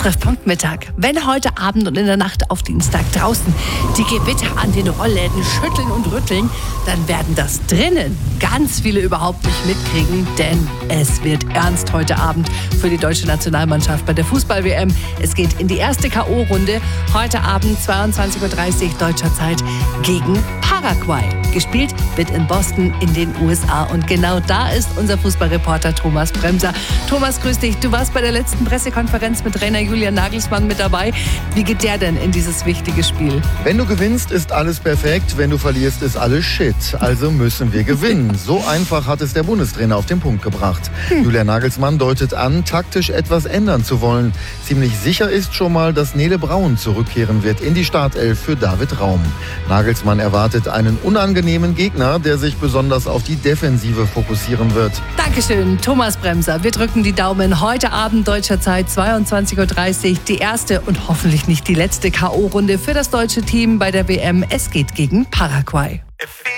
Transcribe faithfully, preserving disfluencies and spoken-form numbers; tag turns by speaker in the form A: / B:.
A: Treffpunkt Mittag. Wenn heute Abend und in der Nacht auf Dienstag draußen die Gewitter an den Rollläden schütteln und rütteln, dann werden das drinnen ganz viele überhaupt nicht mitkriegen, denn es wird ernst heute Abend für die deutsche Nationalmannschaft bei der Fußball-W M. Es geht in die erste K O-Runde. Heute Abend zweiundzwanzig Uhr dreißig deutscher Zeit gegen Paraguay. Gespielt wird in Boston in den U S A und genau da ist unser Fußballreporter Thomas Bremser. Thomas, grüß dich. Du warst bei der letzten Pressekonferenz mit Trainer Julian Nagelsmann mit dabei. Wie geht der denn in dieses wichtige Spiel?
B: Wenn du gewinnst, ist alles perfekt. Wenn du verlierst, ist alles Shit. Also müssen wir gewinnen. So einfach hat es der Bundestrainer auf den Punkt gebracht. Hm. Julian Nagelsmann deutet an, taktisch etwas ändern zu wollen. Ziemlich sicher ist schon mal, dass Nele Braun zurückkehren wird in die Startelf für David Raum. Nagelsmann erwartet einen unangenehmen Gegner, der sich besonders auf die Defensive fokussieren wird.
A: Dankeschön, Thomas Bremser. Wir drücken die Daumen. Heute Abend deutscher Zeit, zweiundzwanzig Uhr dreißig, die erste und hoffentlich nicht die letzte K O-Runde für das deutsche Team bei der W M. Es geht gegen Paraguay.